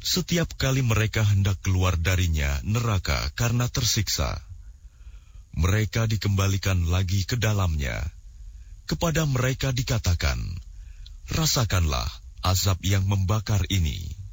Setiap kali mereka hendak keluar darinya neraka karena tersiksa, mereka dikembalikan lagi ke dalamnya. Kepada mereka dikatakan, rasakanlah azab yang membakar ini.